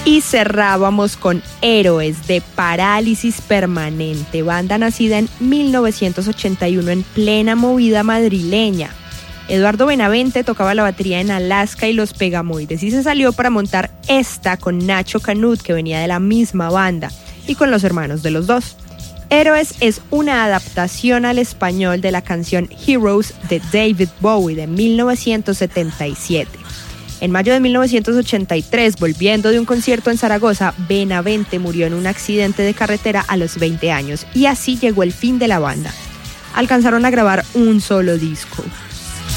Y cerrábamos con Héroes de Parálisis Permanente, banda nacida en 1981 en plena movida madrileña. Eduardo Benavente tocaba la batería en Alaska y Los Pegamoides y se salió para montar esta con Nacho Canut, que venía de la misma banda, y con los hermanos de los dos. Héroes es una adaptación al español de la canción Heroes de David Bowie de 1977. En mayo de 1983, volviendo de un concierto en Zaragoza, Benavente murió en un accidente de carretera a los 20 años y así llegó el fin de la banda. Alcanzaron a grabar un solo disco.